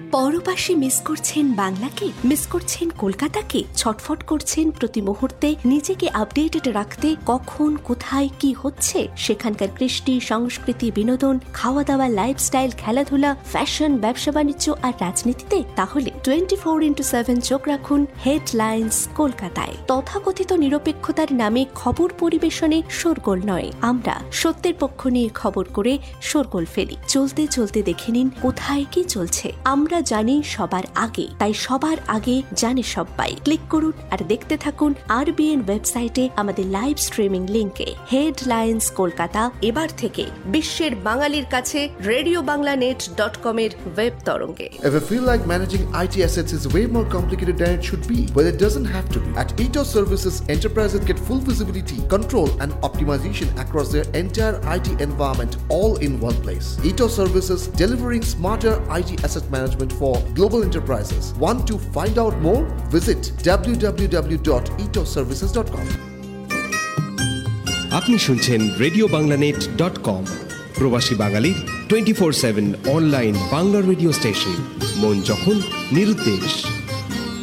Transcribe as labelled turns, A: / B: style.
A: পরপাশে miss করছেন বাংলাকে, miss করছেন কলকাতাকে, ছটফট করছেন প্রতি মুহূর্তে নিজেকে আপডেটেড রাখতে কখন কোথায় কি হচ্ছে সেখানকার কৃষ্টি, সংস্কৃতি, বিনোদন, খাওয়া দাওয়া, লাইফস্টাইল, খেলাধুলা, ফ্যাশন, ব্যবসা বাণিজ্য আর রাজনীতিতে? তাহলে 24x7 চোখ রাখুন হেডলাইন্স কলকাতায়। তথাকথিত নিরপেক্ষতার নামে খবর পরিবেশনে শোরগোল নয়, আমরা সত্যের পক্ষ নিয়ে খবর করে শোরগোল ফেলি। চলতে চলতে দেখে নিন কোথায় কি চলছে। আমরা জানি সবার আগে, তাই সবার আগে জানে সবাই। ক্লিক করুন আর দেখতে থাকুন RBN ওয়েবসাইটে আমাদের লাইভ স্ট্রিমিং লিংকে। হেডলাইন্স কলকাতা এবার থেকে বিশ্বের বাঙালির কাছে radioBanglaNet.com এর ওয়েব তরঙ্গে।
B: If you feel like managing IT assets is way more complicated than it should be, but it doesn't have to be. At Ethos Services, enterprises get full visibility, control and optimization across their entire IT environment all in one place. Ethos Services, delivering smarter IT asset management for global enterprises. Want to find out more? Visit www.ethosservices.com.
C: আপনি শুনছেন radioBanglaNet.com, প্রবাসী বাঙালির 24/7 online Bangla radio station. মন যখন নিরুদ্দেশ।